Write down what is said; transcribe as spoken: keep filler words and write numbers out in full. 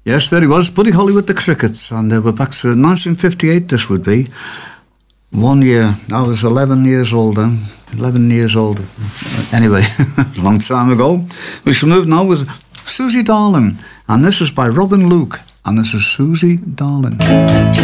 Yes, there he was, Buddy Holly with the Crickets, and uh, we're back to nineteen fifty-eight, this would be. One year, I was eleven years old then, eleven years old. Anyway, a long time ago. We shall move now with Susie Darling, and this is by Robin Luke, and this is Susie Darling.